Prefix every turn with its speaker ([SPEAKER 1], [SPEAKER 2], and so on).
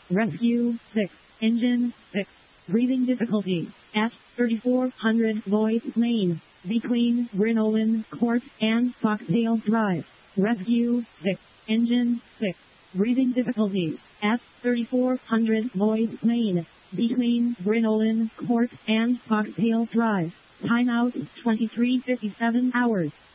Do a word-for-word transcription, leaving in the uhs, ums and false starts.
[SPEAKER 1] Rescue six. Engine six. Breathing difficulty at thirty-four hundred Lloyd Lane, between Brinolan Court and Foxdale Drive. Rescue six. Engine six. Breathing difficulty at thirty-four hundred Lloyd Lane, between Brinolan Court and Foxdale Drive. Timeout twenty-three fifty-seven hours.